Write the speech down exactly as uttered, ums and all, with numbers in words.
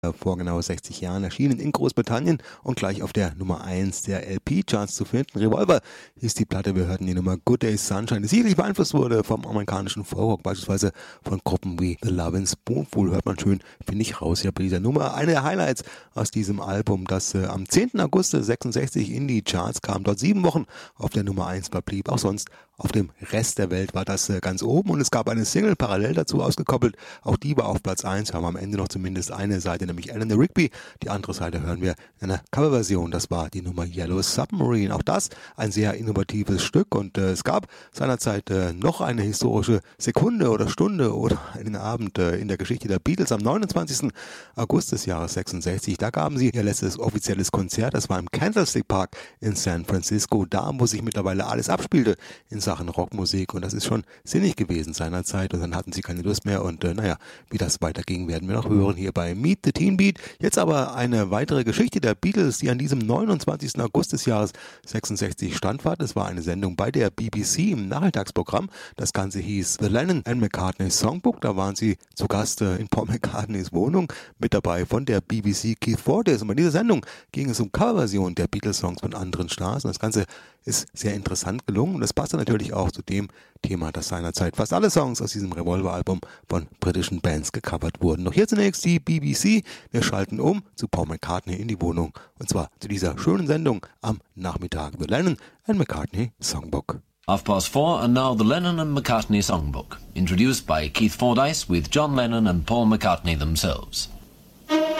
vor genau sechzig Jahren erschienen in Großbritannien und gleich auf der Nummer eins der L P-Charts zu finden. Revolver hieß die Platte, wir hörten die Nummer Good Day Sunshine, die sicherlich beeinflusst wurde vom amerikanischen Folkrock, beispielsweise von Gruppen wie The Lovin' Spoonful, hört man schön, finde ich, raus hier bei dieser Nummer. Eine der Highlights aus diesem Album, das äh, am zehnten August sechsundsechzig in die Charts kam, dort sieben Wochen auf der Nummer eins verblieb, auch sonst auf dem Rest der Welt war das äh, ganz oben und es gab eine Single parallel dazu ausgekoppelt, auch die war auf Platz eins, haben am Ende noch zumindest eine Seite, nämlich Eleanor Rigby, die andere Seite hören wir in einer Coverversion, das war die Nummer Yellow Submarine, auch das ein sehr innovatives Stück und äh, es gab seinerzeit äh, noch eine historische Sekunde oder Stunde oder einen Abend äh, in der Geschichte der Beatles am neunundzwanzigsten August des Jahres sechsundsechzig, da gaben sie ihr letztes offizielles Konzert, das war im Candlestick Park in San Francisco, da wo sich mittlerweile alles abspielte in Sachen Rockmusik und das ist schon sinnig gewesen seinerzeit und dann hatten sie keine Lust mehr und äh, naja, wie das weiterging, werden wir noch hören hier bei Meet the Teen Beat. Jetzt aber eine weitere Geschichte der Beatles, die an diesem neunundzwanzigsten August des Jahres sechsundsechzig standfand. Es war eine Sendung bei der B B C im Nachmittagsprogramm. Das Ganze hieß The Lennon and McCartney Songbook. Da waren sie zu Gast äh, in Paul McCartneys Wohnung mit dabei von der B B C Keith Fortes. Und bei dieser Sendung ging es um Coverversionen der Beatles-Songs von anderen Stars. Und das Ganze ist sehr interessant gelungen und das passte natürlich auch zu dem Thema, dass seinerzeit fast alle Songs aus diesem Revolver-Album von britischen Bands gecovert wurden. Doch hier zunächst die B B C. Wir schalten um zu Paul McCartney in die Wohnung und zwar zu dieser schönen Sendung am Nachmittag. The Lennon and McCartney Songbook. Half past four and now the Lennon and McCartney Songbook, introduced by Keith Fordyce with John Lennon and Paul McCartney themselves.